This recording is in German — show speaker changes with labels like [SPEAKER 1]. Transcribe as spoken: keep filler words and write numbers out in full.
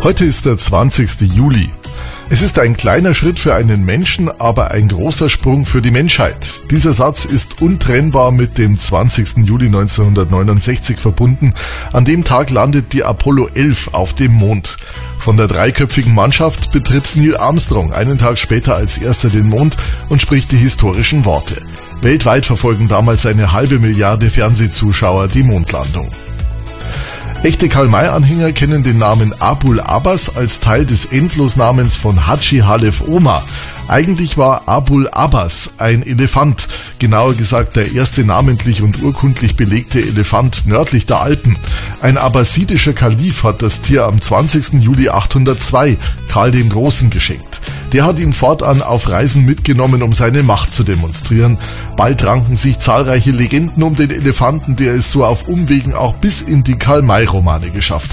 [SPEAKER 1] Heute ist der zwanzigste Juli. Es ist ein kleiner Schritt für einen Menschen, aber ein großer Sprung für die Menschheit. Dieser Satz ist untrennbar mit dem zwanzigsten Juli neunzehnhundertneunundsechzig verbunden. An dem Tag landet die Apollo elf auf dem Mond. Von der dreiköpfigen Mannschaft betritt Neil Armstrong einen Tag später als erster den Mond und spricht die historischen Worte. Weltweit verfolgen damals eine halbe Milliarde Fernsehzuschauer die Mondlandung. Echte Karl-May-Anhänger kennen den Namen Abul Abbas als Teil des Endlosnamens von Hadschi Halef Omar. Eigentlich war Abul Abbas ein Elefant, genauer gesagt der erste namentlich und urkundlich belegte Elefant nördlich der Alpen. Ein abbasidischer Kalif hat das Tier am zwanzigsten Juli achthundertzwei Karl dem Großen geschenkt. Der hat ihn fortan auf Reisen mitgenommen, um seine Macht zu demonstrieren. Bald ranken sich zahlreiche Legenden um den Elefanten, der es so auf Umwegen auch bis in die Karl-May-Romane geschafft hat.